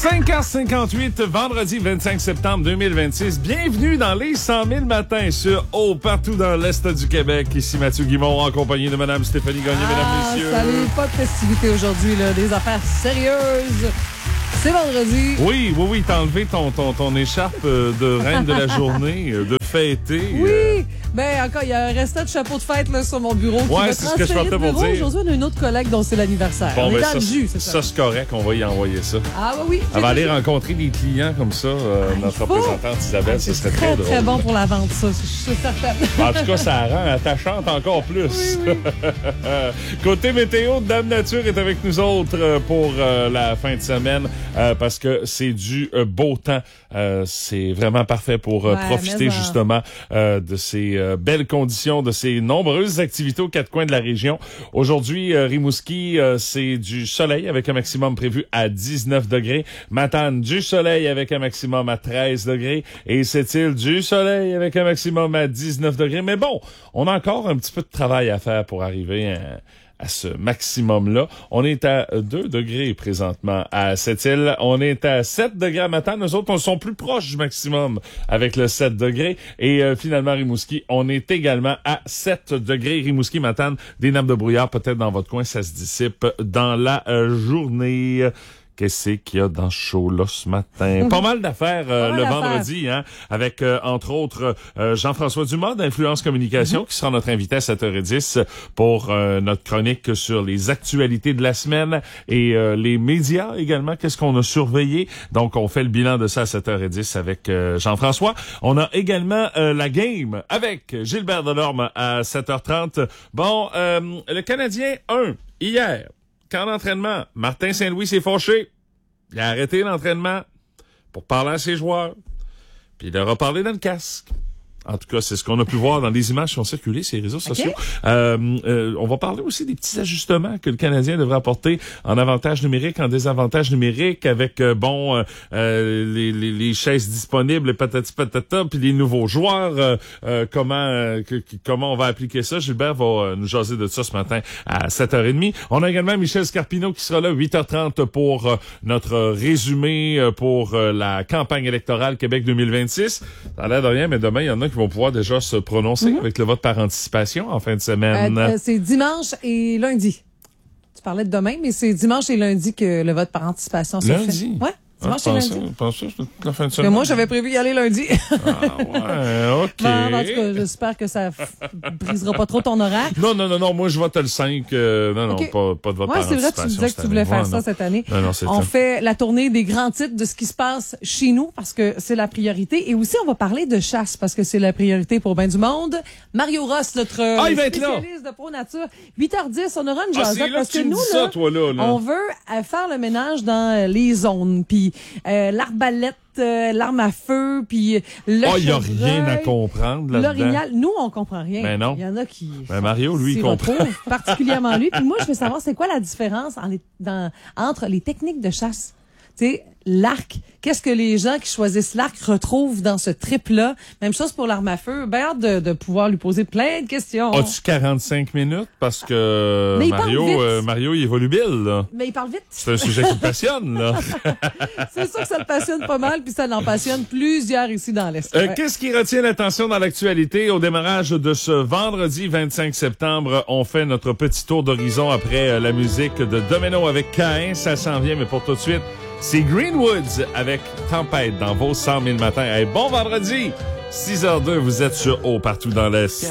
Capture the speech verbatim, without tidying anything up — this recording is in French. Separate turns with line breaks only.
cinq heures cinquante-huit, vendredi vingt-cinq septembre deux mille vingt-six. Bienvenue dans les cent mille matins sur Haut, partout dans l'Est du Québec. Ici Mathieu Guimond en compagnie de Mme Stéphanie Gagné,
ah,
mesdames, messieurs.
Salut, pas de festivité aujourd'hui, là, des affaires sérieuses. C'est vendredi.
Oui, oui, oui, t'as enlevé ton, ton, ton écharpe de reine de la journée, de fêter.
Oui,
euh...
ben encore, il y a un restant de chapeau de fête là, sur mon bureau.
Ouais, c'est ce que je partais pour dire.
Aujourd'hui, on a une autre collègue dont c'est l'anniversaire.
Bon,
on
ben
est dans
ça,
le jus, c'est ça.
Ça, c'est correct, on va y envoyer ça.
Ah oui, oui.
Elle va aller rencontrer des clients comme ça, euh,
ah,
notre représentante Isabelle,
ah,
ce serait
très,
très drôle.
très bon pour la vente, ça, je suis certaine.
En tout cas, ça rend attachante encore plus.
Oui, oui.
Côté météo, Dame Nature est avec nous autres pour euh, la fin de semaine euh, parce que c'est du euh, beau temps. Euh, c'est vraiment parfait pour euh,
ouais,
profiter justement euh, de ces euh, belles conditions, de ces nombreuses activités aux quatre coins de la région. Aujourd'hui, euh, Rimouski, euh, c'est du soleil avec un maximum prévu à dix-neuf degrés. Matane, du soleil avec un maximum à treize degrés. Et Sept-Îles, du soleil avec un maximum à dix-neuf degrés. Mais bon, on a encore un petit peu de travail à faire pour arriver à... à ce maximum-là. On est à deux degrés présentement à Sept-Îles. On est à sept degrés à Matane. Nous autres, on sont plus proches du maximum avec le sept degrés. Et euh, finalement, Rimouski, on est également à sept degrés. Rimouski, Matane, des nappes de brouillard, peut-être dans votre coin, ça se dissipe dans la euh, journée. Qu'est-ce qu'il y a dans ce show-là ce matin? Pas mal d'affaires euh,
mal
le
d'affaires.
vendredi, hein, avec euh, entre autres euh, Jean-François Dumas d'Influence Communication mm-hmm. qui sera notre invité à sept heures dix pour euh, notre chronique sur les actualités de la semaine et euh, les médias également. Qu'est-ce qu'on a surveillé? Donc, on fait le bilan de ça à sept heures dix avec euh, Jean-François. On a également euh, la game avec Gilbert Delorme à sept heures trente. Bon, euh, le Canadien un, hier. Camp d'entraînement, Martin Saint-Louis s'est fâché. Il a arrêté l'entraînement pour parler à ses joueurs. Puis il leur a parlé dans le casque. En tout cas, c'est ce qu'on a pu voir dans les images qui ont circulé sur les réseaux sociaux.
Okay.
Euh, euh, on va parler aussi des petits ajustements que le Canadien devrait apporter en avantage numérique, en désavantage numérique, avec euh, bon euh, euh, les, les, les chaises disponibles, patati patata, puis les nouveaux joueurs. Euh, euh, comment euh, que, comment on va appliquer ça? Gilbert va euh, nous jaser de ça ce matin à sept heures trente. On a également Michel Scarpino qui sera là à huit heures trente pour euh, notre résumé euh, pour euh, la campagne électorale Québec deux mille vingt-six. Ça a l'air de rien, mais demain, il y en a qui vont pouvoir déjà se prononcer mm-hmm. avec le vote par anticipation en fin de semaine.
Euh, euh, c'est dimanche et lundi. Tu parlais de demain, mais c'est dimanche et lundi que le vote par anticipation se fait.
Lundi?
Ouais.
Ah, je pensais, je pensais que c'était la fin de semaine.
Mais moi, j'avais prévu y aller lundi.
Ah ouais, OK.
Non, en tout cas, j'espère que ça f- brisera pas trop ton horaire.
Non, non, non, non, moi, je vote le cinq. Euh, non,
okay.
non, pas, pas de vote
ouais,
par anticipation.
Ouais, c'est vrai, tu disais que tu voulais faire
ouais,
ça
non.
cette année.
Non, non, c'est
on
ça.
fait la tournée des grands titres de ce qui se passe chez nous parce que c'est la priorité. Et aussi, on va parler de chasse parce que c'est la priorité pour ben du monde. Mario Ross, notre
ah, il va être là.
spécialiste de Pro Nature. huit heures dix, on aura une
ah,
jasette parce que, que nous,
ça,
là,
toi, là, là,
on veut euh, faire le ménage dans les zones. Puis euh, l'arbalète, Euh, l'arme à feu, puis le
oh, il n'y a rien à comprendre là-dedans.
L'orignal. Nous, on comprend rien.
Ben non.
Il y en a qui...
Ben Mario, lui, il comprend.
Particulièrement lui. Puis moi, je veux savoir, c'est quoi la différence en les, dans, entre les techniques de chasse? Tu sais, l'arc. Qu'est-ce que les gens qui choisissent l'arc retrouvent dans ce trip-là? Même chose pour l'arme à feu. Ben, hâte de, de pouvoir lui poser plein de questions.
As-tu quarante-cinq minutes? Parce que
Mais
Mario, euh, Mario, il est volubile, là.
Mais il parle vite.
C'est un sujet qui le passionne, là.
C'est sûr que ça le passionne pas mal, puis ça l'en passionne plusieurs ici dans l'Est.
Euh,
ouais.
Qu'est-ce qui retient l'attention dans l'actualité? Au démarrage de ce vendredi vingt-cinq septembre, on fait notre petit tour d'horizon après euh, la musique de Domino avec Caïn. Ça s'en vient, mais pour tout de suite, c'est Greenwoods avec Tempête dans vos cent mille matins. Hey, bon vendredi! six heures deux, vous êtes sur Haut, partout dans l'Est.